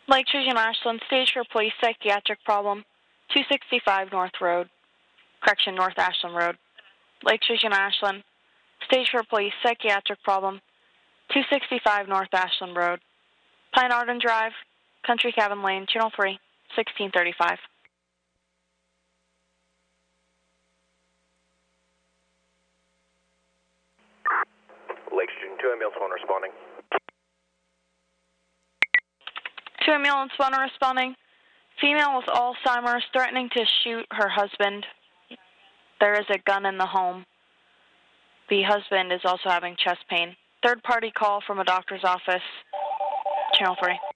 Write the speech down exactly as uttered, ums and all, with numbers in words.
Lake Region Ashland, stage for police psychiatric problem, two sixty-five North Road, correction, North Ashland Road. Lake Region Ashland, stage for police psychiatric problem, two sixty-five North Ashland Road. Pine Arden Drive, Country Cabin Lane, Channel three, sixteen thirty-five. Lake Region two, ambulance one responding. two ambulance one responding. Female with Alzheimer's threatening to shoot her husband. There is a gun in the home. The husband is also having chest pain. Third party call from a doctor's office. Channel three.